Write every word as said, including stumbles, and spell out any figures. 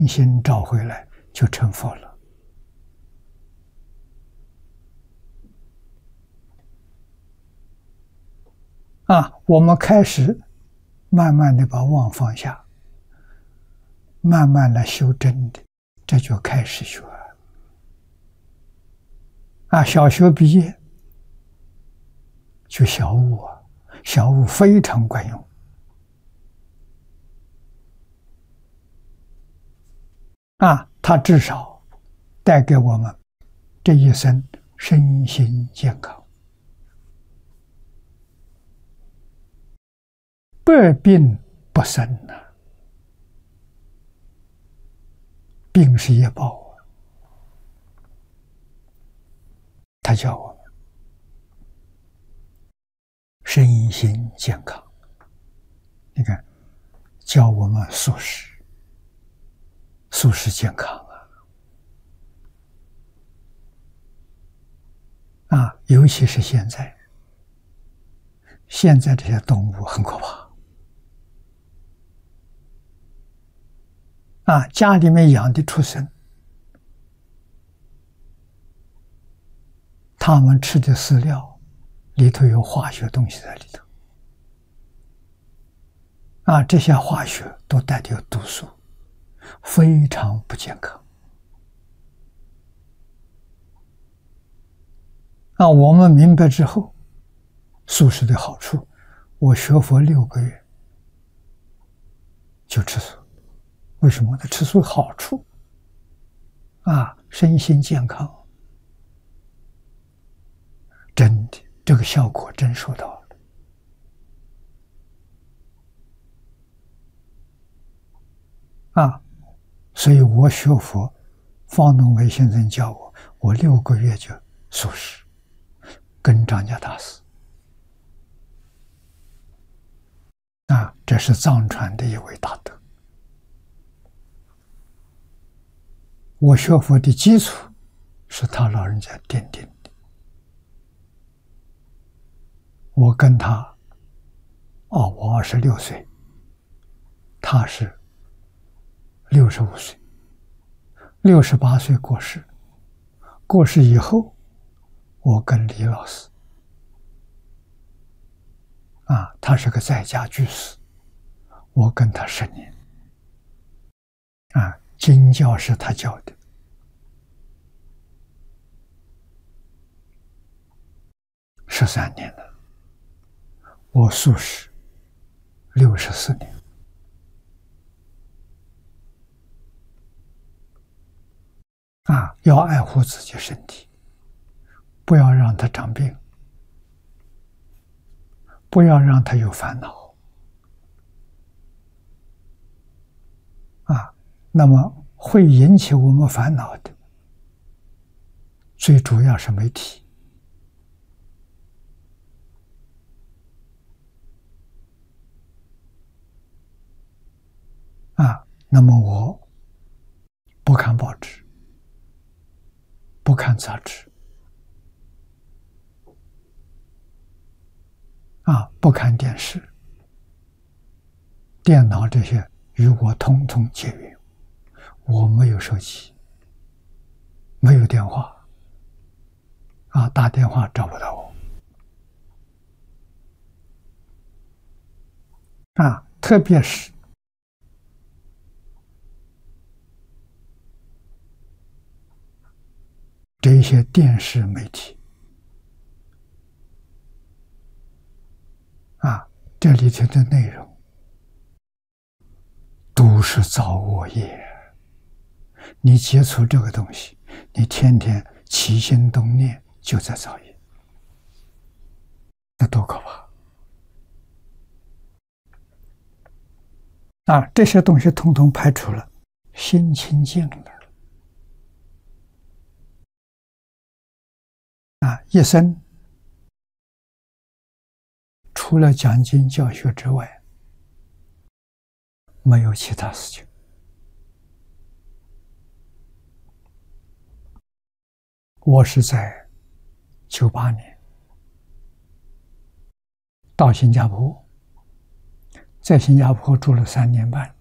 心找回来，就成佛了。啊，我们开始慢慢的把妄放下，慢慢的修真的，这就开始学。啊，小学毕业就小悟啊，小悟非常管用。啊，它至少带给我们这一生身心健康，百病不生呐、啊。病是业报啊，他叫我们身心健康。你看，教我们素食，素食健康啊！啊，尤其是现在，现在这些动物很可怕啊！家里面养的畜生，他们吃的饲料里头有化学东西在里头啊，这些化学都带有毒素，非常不健康。啊，我们明白之后，素食的好处，我学佛六个月就吃素。为什么呢？吃素好处啊，身心健康，真的，这个效果真收到了。啊，所以我学佛，方东梅先生教我，我六个月就素食，跟张家大师。啊，这是藏传的一位大德。我学佛的基础是他老人家奠定的。我跟他，哦，我二十六岁，他是六十五岁，六十八岁过世。过世以后，我跟李老师，啊，他是个在家居士，我跟他十年，啊，经教是他教的，十三年了。我素食六十四年。啊，要爱护自己身体，不要让它长病，不要让它有烦恼。啊，那么会引起我们烦恼的，最主要是媒体。啊，那么我不看报纸，不看杂志，啊，不看电视，电脑这些与我通通结缘。我没有手机，没有电话，啊，打电话找不到我。啊，特别是这一些电视媒体，啊，这里头的内容都是造恶业。你接触这个东西，你天天起心动念就在造业，那多可怕！啊，这些东西统统排除了，心清净了。啊，一生除了讲经教学之外，没有其他事情。我是在九八年到新加坡，在新加坡住了三年半。